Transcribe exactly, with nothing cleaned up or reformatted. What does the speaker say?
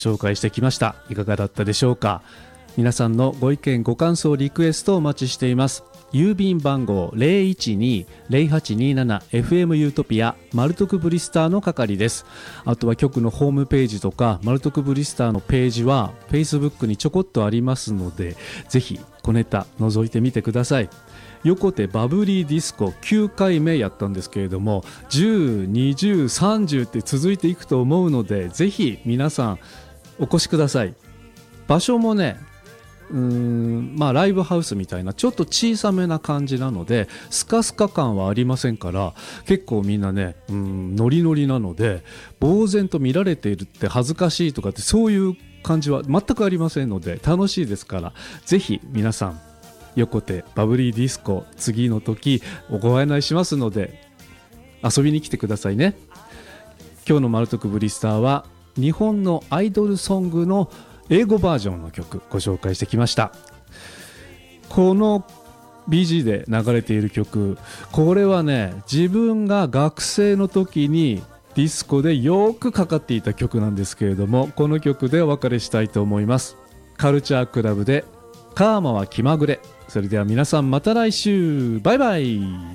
紹介してきました。いかがだったでしょうか。皆さんのご意見ご感想リクエストをお待ちしています。郵便番号 ゼロいちに ゼロはちにーなな エフエム ユートピアマルトクブリスターの係です。あとは局のホームページとかマルトクブリスターのページは Facebook にちょこっとありますので、ぜひ小ネタ覗いてみてください。横手バブリーディスコきゅうかいめやったんですけれども、じゅう、にじゅう、さんじゅうって続いていくと思うので、ぜひ皆さんお越しください。場所もね、うーんまあライブハウスみたいなちょっと小さめな感じなので、スカスカ感はありませんから、結構みんなね、うーんノリノリなので、呆然と見られているって恥ずかしいとかってそういう感じは全くありませんので、楽しいですから、ぜひ皆さん横手バブリーディスコ次の時ご案内しますので遊びに来てくださいね。今日のマルトクブリスターは日本のアイドルソングの英語バージョンの曲ご紹介してきました。この ビージー で流れている曲、これはね、自分が学生の時にディスコでよくかかっていた曲なんですけれども、この曲でお別れしたいと思います。カルチャークラブでカーマは気まぐれ。それでは皆さんまた来週、バイバイ。